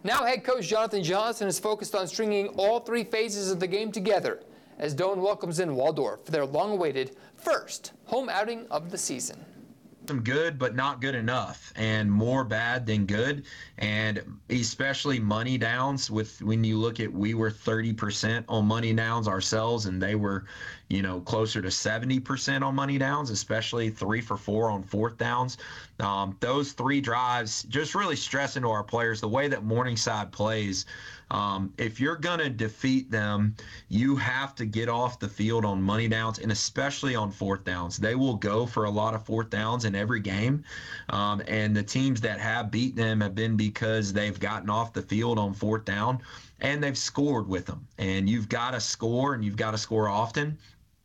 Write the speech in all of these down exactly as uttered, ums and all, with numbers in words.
Now head coach Jonathan Johnson is focused on stringing all three phases of the game together as Doane welcomes in Waldorf for their long-awaited first home outing of the season. Some good, but not good enough, and more bad than good, and especially money downs. With when you look at, we were thirty percent on money downs ourselves, and they were, you know, closer to seventy percent on money downs, especially three for four on fourth downs. Um, those three drives just really stressing to our players the way that Morningside plays. Um, if you're going to defeat them, you have to get off the field on money downs, and especially on fourth downs. They will go for a lot of fourth downs in every game, um, and the teams that have beat them have been because they've gotten off the field on fourth down, and they've scored with them. And you've got to score, and you've got to score often.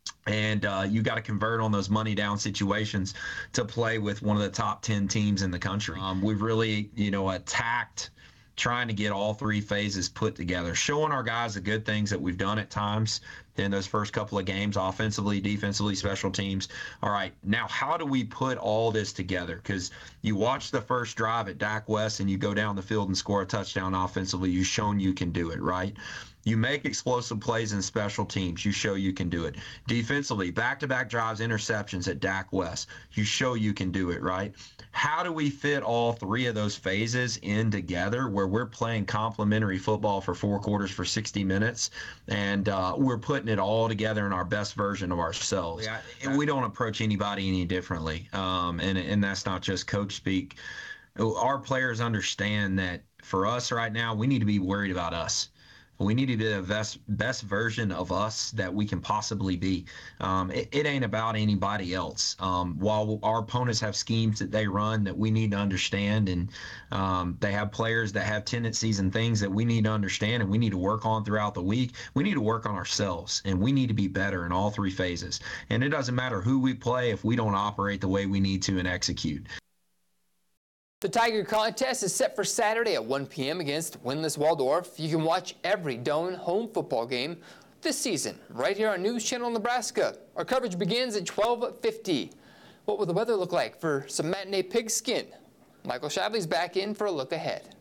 And uh, you got to convert on those money down situations to play with one of the top ten teams in the country. Um, we've really, you know, attacked trying to get all three phases put together, showing our guys the good things that we've done at times in those first couple of games, offensively, defensively, special teams. All right, now how do we put all this together? Because you watch the first drive at D A C West and you go down the field and score a touchdown offensively. You've shown you can do it, right? You make explosive plays in special teams. You show you can do it. Defensively, back-to-back drives, interceptions at D A C West. You show you can do it, right? How do we fit all three of those phases in together where we're playing complementary football for four quarters for sixty minutes, and uh, we're putting it all together in our best version of ourselves? Yeah, and we don't approach anybody any differently, um, and, and that's not just coach speak. Our players understand that for us right now, we need to be worried about us. We need to be the best, best version of us that we can possibly be. Um, it, it ain't about anybody else. Um, while our opponents have schemes that they run that we need to understand, and um, they have players that have tendencies and things that we need to understand and we need to work on throughout the week, we need to work on ourselves, and we need to be better in all three phases. And it doesn't matter who we play if we don't operate the way we need to and execute. The Tiger Contest is set for Saturday at one p m against winless Waldorf. You can watch every Doane home football game this season right here on News Channel Nebraska. Our coverage begins at twelve fifty. What will the weather look like for some matinee pigskin? Michael Shavley's back in for a look ahead.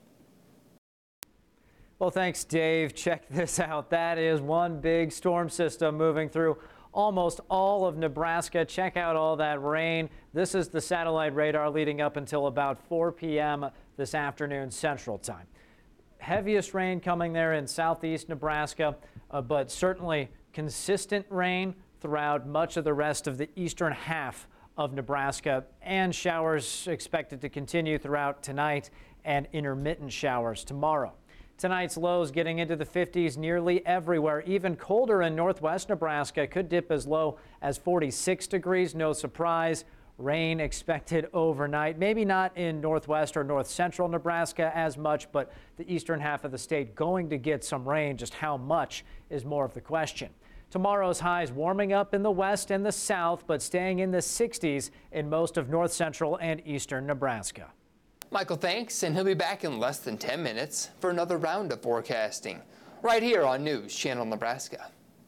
Well, thanks, Dave. Check this out. That is one big storm system moving through almost all of Nebraska. Check out all that rain. This is the satellite radar leading up until about four p m this afternoon Central Time. Heaviest rain coming there in southeast Nebraska, uh, but certainly consistent rain throughout much of the rest of the eastern half of Nebraska, and showers expected to continue throughout tonight and intermittent showers tomorrow. Tonight's lows getting into the fifties nearly everywhere. Even colder in northwest Nebraska, could dip as low as forty-six degrees. No surprise. Rain expected overnight. Maybe not in northwest or north central Nebraska as much, but the eastern half of the state going to get some rain. Just how much is more of the question. Tomorrow's highs warming up in the west and the south, but staying in the sixties in most of north central and eastern Nebraska. Michael, thanks, and he'll be back in less than ten minutes for another round of forecasting right here on News Channel Nebraska.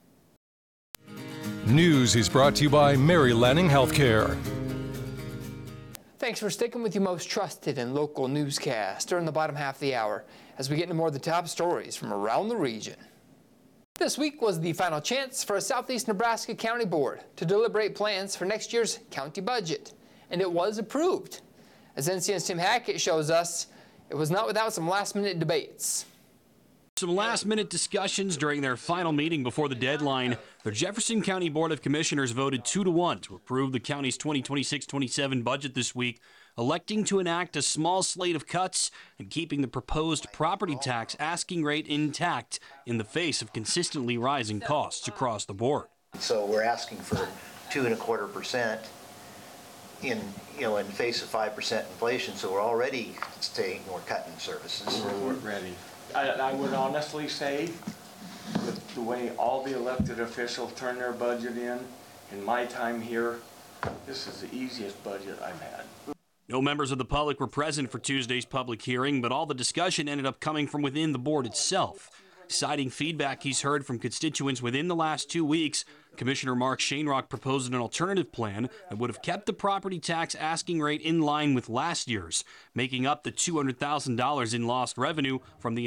News is brought to you by Mary Lanning Healthcare. Thanks for sticking with your most trusted and local newscast during the bottom half of the hour as we get into more of the top stories from around the region. This week was the final chance for a Southeast Nebraska County Board to deliberate plans for next year's county budget, and it was approved. As N C N's Tim Hackett shows us, it was not without some last-minute debates. Some last-minute discussions during their final meeting before the deadline. The Jefferson County Board of Commissioners voted two to one to approve the county's twenty twenty-six twenty-seven budget this week, electing to enact a small slate of cuts and keeping the proposed property tax asking rate intact in the face of consistently rising costs across the board. So we're asking for two and a quarter percent. In you know, in the face of five percent inflation, so we're already saying we're cutting services. We're ready. I, I would honestly say, with the way all the elected officials turn their budget in, in my time here, this is the easiest budget I've had. No members of the public were present for Tuesday's public hearing, but all the discussion ended up coming from within the board itself. Citing feedback he's heard from constituents within the last two weeks, Commissioner Mark Shainrock proposed an alternative plan that would have kept the property tax asking rate in line with last year's, making up the two hundred thousand dollars in lost revenue from the